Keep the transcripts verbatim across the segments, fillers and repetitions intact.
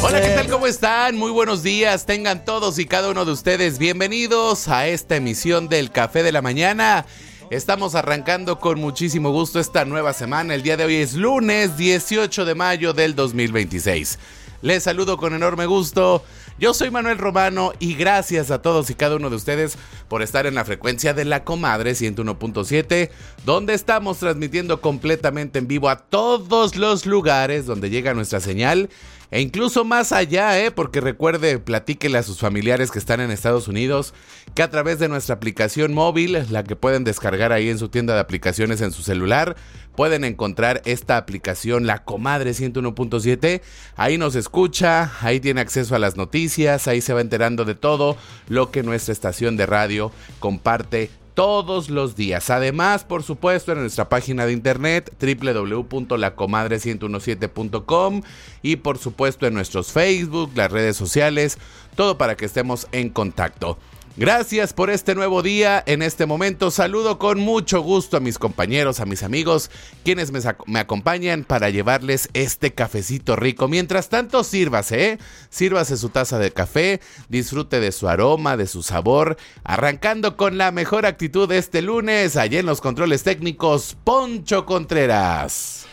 Hola, ¿qué tal? ¿Cómo están? Muy buenos días. Tengan todos y cada uno de ustedes bienvenidos a esta emisión del Café de la Mañana. Estamos arrancando con muchísimo gusto esta nueva semana. El día de hoy es lunes dieciocho de mayo del dos mil veintiséis. Les saludo con enorme gusto. Yo soy Manuel Romano y gracias a todos y cada uno de ustedes por estar en la frecuencia de La Comadre ciento uno punto siete, donde estamos transmitiendo completamente en vivo a todos los lugares donde llega nuestra señal. E incluso más allá, ¿eh? Porque recuerde, platíquele a sus familiares que están en Estados Unidos que a través de nuestra aplicación móvil, la que pueden descargar ahí en su tienda de aplicaciones en su celular, pueden encontrar esta aplicación, La Comadre ciento uno punto siete. Ahí nos escucha, ahí tiene acceso a las noticias, ahí se va enterando de todo lo que nuestra estación de radio comparte todos los días. Además, por supuesto, en nuestra página de internet doble u doble u doble u punto la comadre ciento diecisiete punto com y por supuesto en nuestros Facebook, las redes sociales, todo para que estemos en contacto. Gracias por este nuevo día. En este momento saludo con mucho gusto a mis compañeros, a mis amigos, quienes me, me acompañan para llevarles este cafecito rico. Mientras tanto, sírvase, ¿eh? Sírvase su taza de café, disfrute de su aroma, de su sabor, arrancando con la mejor actitud de este lunes. Allí en los controles técnicos, Poncho Contreras.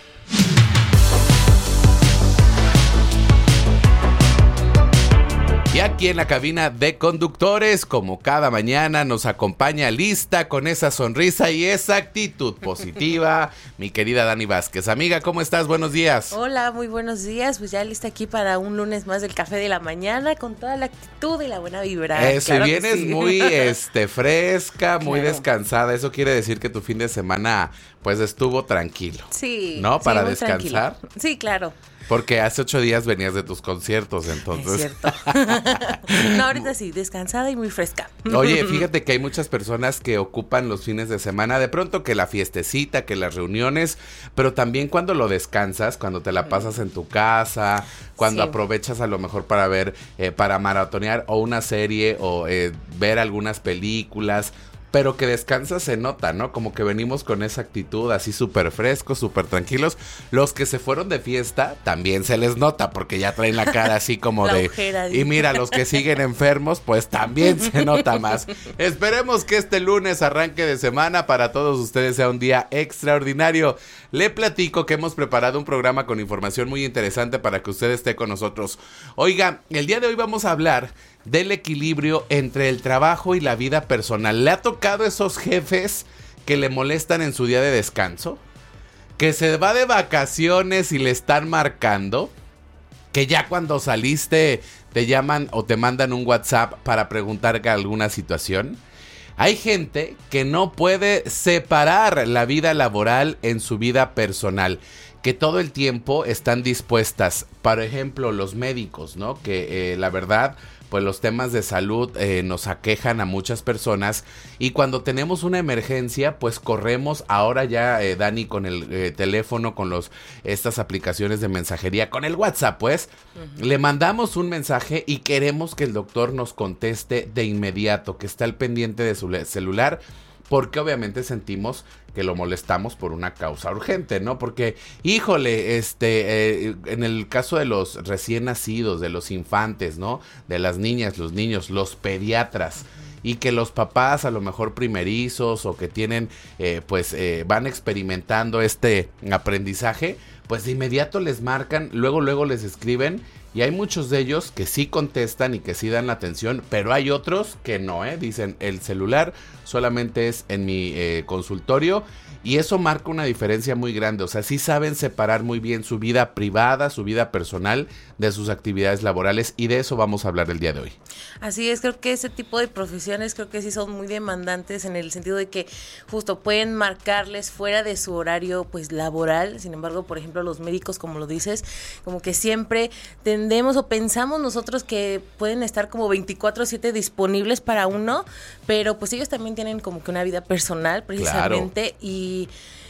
Y aquí en la cabina de conductores, como cada mañana, nos acompaña lista con esa sonrisa y esa actitud positiva, mi querida Dani Vázquez. Amiga, ¿cómo estás? Buenos días. Hola, muy buenos días. Pues ya lista aquí para un lunes más del Café de la Mañana, con toda la actitud y la buena vibra. Eso, claro, vienes sí. muy este, fresca, muy claro. descansada. Eso quiere decir que tu fin de semana, pues, estuvo tranquilo. Sí. ¿No? Para sí, descansar. Tranquilo. Sí, claro. Porque hace ocho días venías de tus conciertos, entonces. Es cierto. No, ahorita sí, descansada y muy fresca. Oye, fíjate que hay muchas personas que ocupan los fines de semana, de pronto que la fiestecita, que las reuniones, pero también cuando lo descansas, cuando te la pasas en tu casa, cuando sí. aprovechas a lo mejor para ver, eh, para maratonear o una serie o eh, ver algunas películas. Pero que descansa se nota, ¿no? Como que venimos con esa actitud así súper frescos, súper tranquilos. Los que se fueron de fiesta también se les nota porque ya traen la cara así como la de... Ojera, y mira, los que siguen enfermos, pues también se nota más. Esperemos que este lunes arranque de semana para todos ustedes sea un día extraordinario. Le platico que hemos preparado un programa con información muy interesante para que usted esté con nosotros. Oiga, el día de hoy vamos a hablar del equilibrio entre el trabajo y la vida personal. ¿Le ha tocado esos jefes que le molestan en su día de descanso? Que se va de vacaciones y le están marcando. Que ya cuando saliste te llaman o te mandan un WhatsApp para preguntar alguna situación. Hay gente que no puede separar la vida laboral en su vida personal, que todo el tiempo están dispuestas. Por ejemplo, los médicos, ¿no? Que eh, la verdad, pues los temas de salud eh, nos aquejan a muchas personas y cuando tenemos una emergencia, pues corremos ahora ya, eh, Dani, con el eh, teléfono, con los estas aplicaciones de mensajería, con el WhatsApp, pues, uh-huh. le mandamos un mensaje y queremos que el doctor nos conteste de inmediato, que está al pendiente de su celular, porque obviamente sentimos que lo molestamos por una causa urgente, ¿no? Porque, híjole, este, eh, en el caso de los recién nacidos, de los infantes, ¿no? De las niñas, los niños, los pediatras, y que los papás a lo mejor primerizos o que tienen, eh, pues, eh, van experimentando este aprendizaje, pues de inmediato les marcan, luego, luego les escriben. Y hay muchos de ellos que sí contestan y que sí dan la atención, pero hay otros que no, ¿eh? Dicen, el celular solamente es en mi eh, consultorio y eso marca una diferencia muy grande. O sea, sí saben separar muy bien su vida privada, su vida personal de sus actividades laborales y de eso vamos a hablar el día de hoy. Así es, creo que ese tipo de profesiones creo que sí son muy demandantes en el sentido de que justo pueden marcarles fuera de su horario pues laboral. Sin embargo, por ejemplo, los médicos, como lo dices, como que siempre tendemos o pensamos nosotros que pueden estar como veinticuatro siete disponibles para uno, pero pues ellos también tienen como que una vida personal precisamente. Claro. y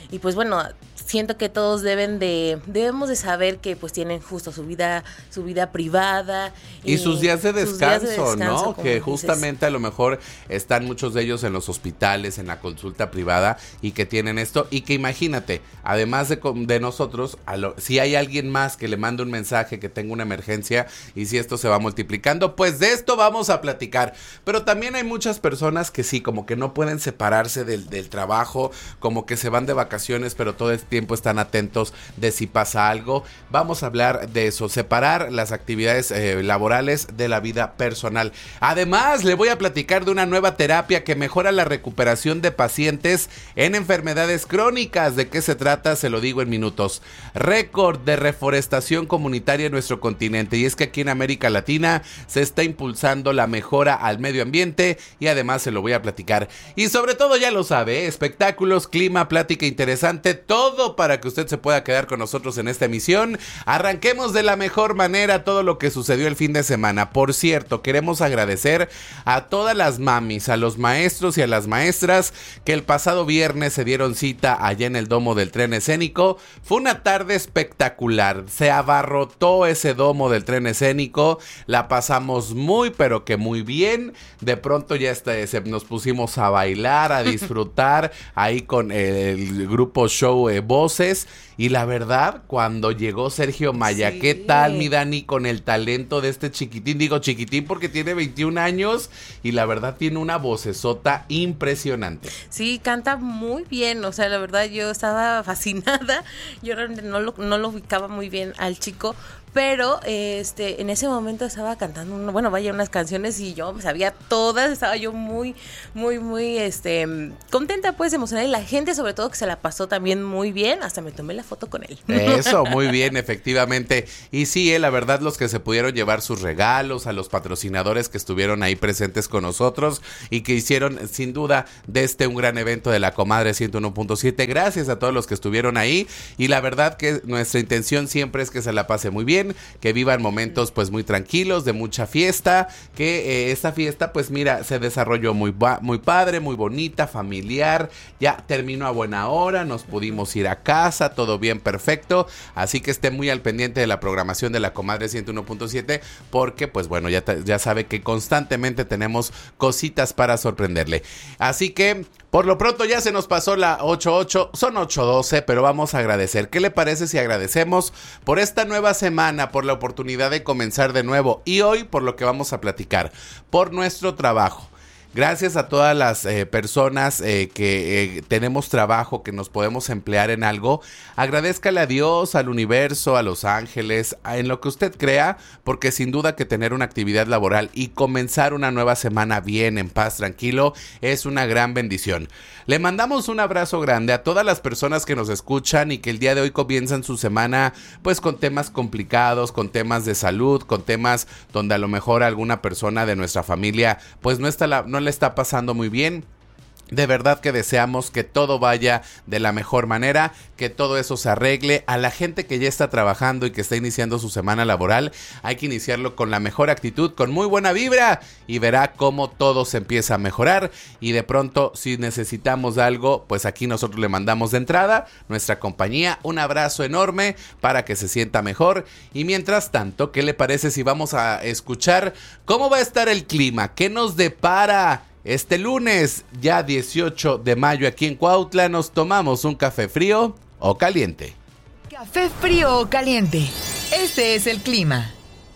y pues bueno, siento que todos deben de, debemos de saber que pues tienen justo su vida, su vida privada. Y, y sus días de descanso, días de descanso ¿no? Que justamente dices. A lo mejor están muchos de ellos en los hospitales, en la consulta privada y que tienen esto. Y que imagínate, además de, de nosotros, a lo, si hay alguien más que le mande un mensaje, que tenga una emergencia y si esto se va multiplicando, pues de esto vamos a platicar. Pero también hay muchas personas que sí, como que no pueden separarse del, del trabajo, como que se van de vacaciones, pero todo el tiempo están atentos de si pasa algo. Vamos a hablar de eso, separar las actividades eh, laborales de la vida personal. Además, le voy a platicar de una nueva terapia que mejora la recuperación de pacientes en enfermedades crónicas. ¿De qué se trata? Se lo digo en minutos. Récord de reforestación comunitaria en nuestro continente, y es que aquí en América Latina se está impulsando la mejora al medio ambiente y además se lo voy a platicar. Y sobre todo, ya lo sabe, espectáculos, clima, plática interesante, todo para que usted se pueda quedar con nosotros en esta emisión. Arranquemos de la mejor manera todo lo que sucedió el fin de semana. Por cierto, queremos agradecer a todas las mamis, a los maestros y a las maestras que el pasado viernes se dieron cita allá en el domo del tren escénico. Fue una tarde espectacular, se abarrotó ese domo del tren escénico, la pasamos muy pero que muy bien. De pronto ya este, se, nos pusimos a bailar, a disfrutar ahí con el, el grupo show eh, Voces. Y la verdad, cuando llegó Sergio Maya, sí. ¿Qué tal, mi Dani, con el talento de este chiquitín? Digo chiquitín porque tiene veintiún años y la verdad tiene una vocesota impresionante. Sí, canta muy bien, o sea, la verdad yo estaba fascinada, yo realmente no lo, no lo ubicaba muy bien al chico, pero este en ese momento estaba cantando, una, bueno, vaya, unas canciones y yo me sabía todas, estaba yo muy, muy, muy este contenta, pues, emocionada, y la gente sobre todo que se la pasó también muy bien, hasta me tomé la foto con él. Eso, muy bien, efectivamente. Y sí, eh, la verdad, los que se pudieron llevar sus regalos, a los patrocinadores que estuvieron ahí presentes con nosotros y que hicieron sin duda de este un gran evento de la Comadre ciento uno punto siete, gracias a todos los que estuvieron ahí, y la verdad que nuestra intención siempre es que se la pase muy bien, que vivan momentos pues muy tranquilos, de mucha fiesta, que eh, esta fiesta pues mira, se desarrolló muy, muy padre, muy bonita, familiar, ya terminó a buena hora, nos pudimos ir a casa, todo bien, perfecto, así que esté muy al pendiente de la programación de la Comadre ciento uno punto siete, porque pues bueno, ya, ya sabe que constantemente tenemos cositas para sorprenderle, así que por lo pronto ya se nos pasó la ocho ocho, son ocho doce, pero vamos a agradecer. ¿Qué le parece si agradecemos por esta nueva semana, por la oportunidad de comenzar de nuevo y hoy por lo que vamos a platicar, por nuestro trabajo? Gracias a todas las eh, personas eh, que eh, tenemos trabajo, que nos podemos emplear en algo. Agradézcale a Dios, al universo, a los ángeles, a, en lo que usted crea, porque sin duda que tener una actividad laboral y comenzar una nueva semana bien, en paz, tranquilo, es una gran bendición. Le mandamos un abrazo grande a todas las personas que nos escuchan y que el día de hoy comienzan su semana pues con temas complicados, con temas de salud, con temas donde a lo mejor alguna persona de nuestra familia pues no está la, no le está pasando muy bien. De verdad que deseamos que todo vaya de la mejor manera, que todo eso se arregle. A la gente que ya está trabajando y que está iniciando su semana laboral, hay que iniciarlo con la mejor actitud, con muy buena vibra, y verá cómo todo se empieza a mejorar. Y de pronto, si necesitamos algo, pues aquí nosotros le mandamos de entrada nuestra compañía, un abrazo enorme para que se sienta mejor. Y mientras tanto, ¿qué le parece si vamos a escuchar cómo va a estar el clima? ¿Qué nos depara este lunes, ya dieciocho de mayo, aquí en Cuautla? Nos tomamos un café frío o caliente. Café frío o caliente. Este es el clima.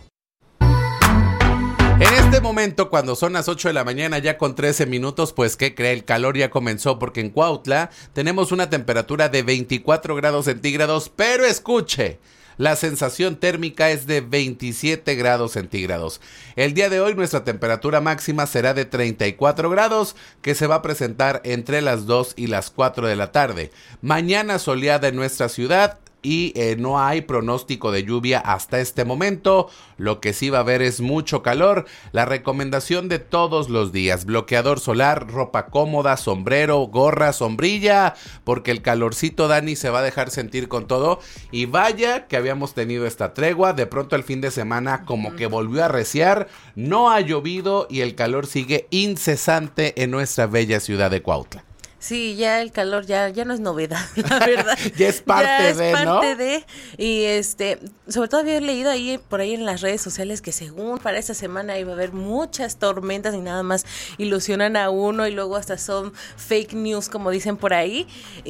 En este momento, cuando son las ocho de la mañana, ya con trece minutos, pues ¿qué cree? El calor ya comenzó, porque en Cuautla tenemos una temperatura de veinticuatro grados centígrados, pero escuche, la sensación térmica es de veintisiete grados centígrados. El día de hoy nuestra temperatura máxima será de treinta y cuatro grados, que se va a presentar entre las dos y las cuatro de la tarde. Mañana soleada en nuestra ciudad, y eh, no hay pronóstico de lluvia hasta este momento. Lo que sí va a haber es mucho calor. La recomendación de todos los días: bloqueador solar, ropa cómoda, sombrero, gorra, sombrilla, porque el calorcito, Dani, se va a dejar sentir con todo. Y vaya que habíamos tenido esta tregua, de pronto el fin de semana como que volvió a arreciar, no ha llovido y el calor sigue incesante en nuestra bella ciudad de Cuautla. Sí, ya el calor ya, ya no es novedad, la verdad. Ya es parte ya es de, parte ¿no? de, y este, sobre todo había leído ahí por ahí en las redes sociales que según para esta semana iba a haber muchas tormentas y nada más ilusionan a uno y luego hasta son fake news como dicen por ahí,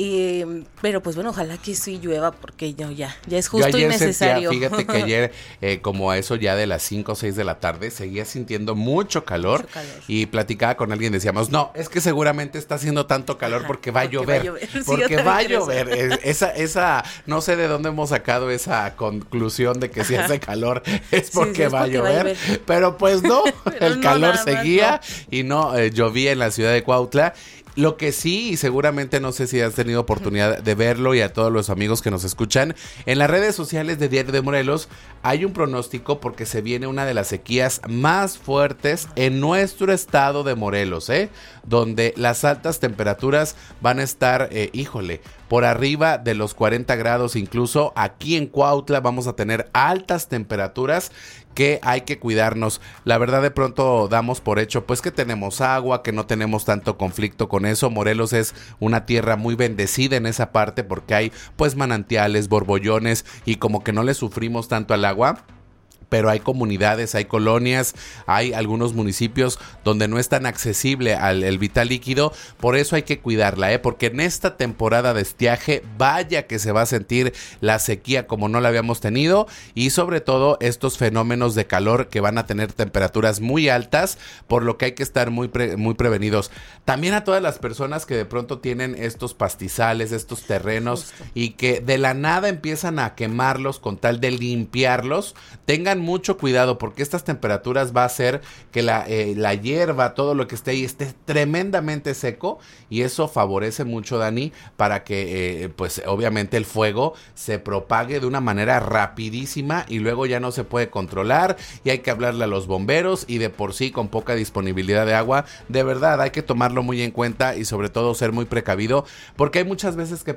y, pero pues bueno, ojalá que sí llueva porque yo ya, ya es justo Yo y ayer necesario. Sentía, fíjate que ayer eh, como a eso ya de las cinco o seis de la tarde seguía sintiendo mucho calor, Mucho calor. Y platicaba con alguien, decíamos, no, es que seguramente está haciendo tanto calor Ajá, porque va a porque llover, va a llover. Sí, porque yo va a también creo llover. eso. Esa, esa, no sé de dónde hemos sacado esa conclusión de que si hace calor es porque, sí, es va, porque a va a llover, llover. pero pues no, Pero el no, calor nada más seguía no. y no eh, llovía en la ciudad de Cuautla. Lo que sí, y seguramente no sé si has tenido oportunidad de verlo y a todos los amigos que nos escuchan, en las redes sociales de Diario de Morelos hay un pronóstico porque se viene una de las sequías más fuertes en nuestro estado de Morelos, ¿eh? Donde las altas temperaturas van a estar, eh, híjole, por arriba de los cuarenta grados, incluso aquí en Cuautla vamos a tener altas temperaturas que hay que cuidarnos. La verdad de pronto damos por hecho pues que tenemos agua, que no tenemos tanto conflicto con eso. Morelos es una tierra muy bendecida en esa parte porque hay pues manantiales, borbollones y como que no le sufrimos tanto al agua. Pero hay comunidades, hay colonias, hay algunos municipios donde no es tan accesible al el vital líquido, por eso hay que cuidarla, ¿eh? Porque en esta temporada de estiaje, vaya que se va a sentir la sequía como no la habíamos tenido, y sobre todo estos fenómenos de calor que van a tener temperaturas muy altas, por lo que hay que estar muy, pre, muy prevenidos. También a todas las personas que de pronto tienen estos pastizales, estos terrenos, justo, y que de la nada empiezan a quemarlos con tal de limpiarlos, tengan mucho cuidado porque estas temperaturas va a hacer que la, eh, la hierba, todo lo que esté ahí esté tremendamente seco, y eso favorece mucho, Dani, para que eh, pues obviamente el fuego se propague de una manera rapidísima y luego ya no se puede controlar y hay que hablarle a los bomberos, y de por sí con poca disponibilidad de agua, de verdad hay que tomarlo muy en cuenta y sobre todo ser muy precavido porque hay muchas veces que